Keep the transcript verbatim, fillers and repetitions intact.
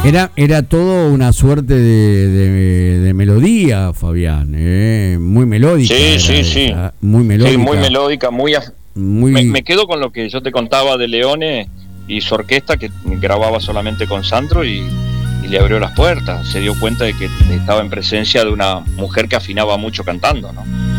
Era, era todo una suerte de, de, de melodía, Fabián, ¿eh? Muy melódica. Sí, sí, esa, sí. Muy melódica. Sí, muy melódica, muy, muy... Me, me quedo con lo que yo te contaba de Leone y su orquesta, que grababa solamente con Sandro y, y le abrió las puertas. Se dio cuenta de que estaba en presencia de una mujer que afinaba mucho cantando, ¿no?